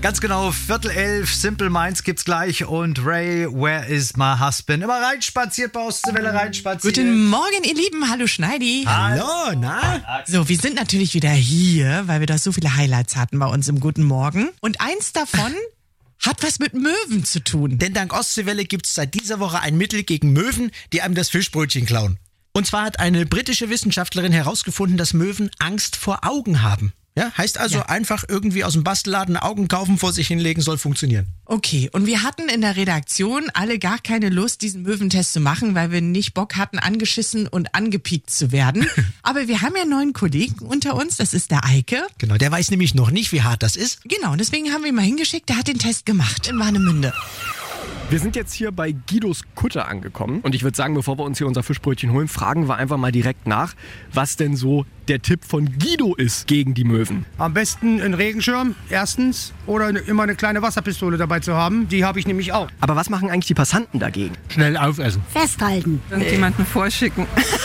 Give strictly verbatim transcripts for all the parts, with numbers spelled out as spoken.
Ganz genau, Viertel elf, Simple Minds gibt's gleich und Ray, Where is my husband? Immer reinspaziert bei Ostseewelle, reinspaziert. Guten Morgen, ihr Lieben. Hallo, Schneidi. Hallo, na? So, wir sind natürlich wieder hier, weil wir da so viele Highlights hatten bei uns im Guten Morgen. Und eins davon hat was mit Möwen zu tun. Denn dank Ostseewelle gibt's seit dieser Woche ein Mittel gegen Möwen, die einem das Fischbrötchen klauen. Und zwar hat eine britische Wissenschaftlerin herausgefunden, dass Möwen Angst vor Augen haben. Ja, heißt also, Ja. einfach irgendwie aus dem Bastelladen Augen kaufen, vor sich hinlegen, soll funktionieren. Okay, und wir hatten in der Redaktion alle gar keine Lust, diesen Möwentest zu machen, weil wir nicht Bock hatten, angeschissen und angepiekt zu werden. Aber wir haben ja einen neuen Kollegen unter uns, das ist der Eike. Genau, der weiß nämlich noch nicht, wie hart das ist. Genau, und deswegen haben wir ihn mal hingeschickt, der hat den Test gemacht in Warnemünde. Wir sind jetzt hier bei Guidos Kutter angekommen und ich würde sagen, bevor wir uns hier unser Fischbrötchen holen, fragen wir einfach mal direkt nach, was denn so der Tipp von Guido ist gegen die Möwen. Am besten einen Regenschirm, erstens, oder immer eine kleine Wasserpistole dabei zu haben. Die habe ich nämlich auch. Aber was machen eigentlich die Passanten dagegen? Schnell aufessen. Festhalten. Irgendjemanden vorschicken.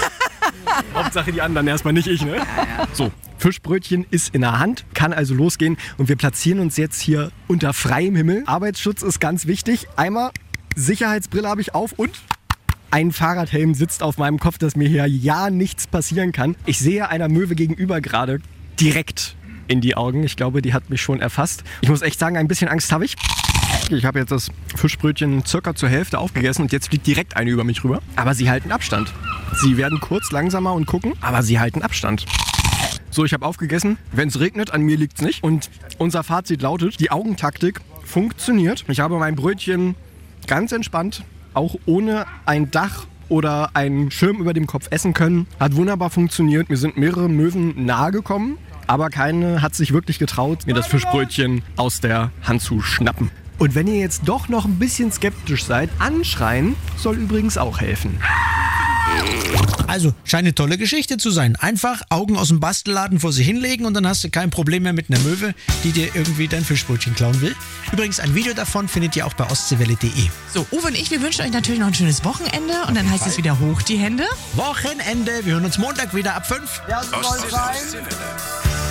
Hauptsache die anderen, erstmal nicht ich, ne? So, Fischbrötchen ist in der Hand, kann also losgehen und wir platzieren uns jetzt hier unter freiem Himmel. Arbeitsschutz ist ganz wichtig. Einmal Sicherheitsbrille habe ich auf und ein Fahrradhelm sitzt auf meinem Kopf, dass mir hier ja nichts passieren kann. Ich sehe einer Möwe gegenüber gerade direkt in die Augen. Ich glaube, die hat mich schon erfasst. Ich muss echt sagen, ein bisschen Angst habe ich. Ich habe jetzt das Fischbrötchen circa zur Hälfte aufgegessen und jetzt fliegt direkt eine über mich rüber. Aber sie halten Abstand. Sie werden kurz langsamer und gucken, aber sie halten Abstand. So, ich habe aufgegessen. Wenn es regnet, an mir liegt es nicht. Und unser Fazit lautet, die Augentaktik funktioniert. Ich habe mein Brötchen ganz entspannt, auch ohne ein Dach oder einen Schirm über dem Kopf essen können. Hat wunderbar funktioniert. Mir sind mehrere Möwen nahe gekommen, aber keine hat sich wirklich getraut, mir das Fischbrötchen aus der Hand zu schnappen. Und wenn ihr jetzt doch noch ein bisschen skeptisch seid, anschreien soll übrigens auch helfen. Also, scheint eine tolle Geschichte zu sein. Einfach Augen aus dem Bastelladen vor sich hinlegen und dann hast du kein Problem mehr mit einer Möwe, die dir irgendwie dein Fischbrötchen klauen will. Übrigens, ein Video davon findet ihr auch bei ostseewelle punkt de. So, Uwe und ich, wir wünschen euch natürlich noch ein schönes Wochenende und dann heißt es wieder hoch die Hände. Wochenende, wir hören uns Montag wieder ab fünf. Ja, so soll's sein. Ostseewelle.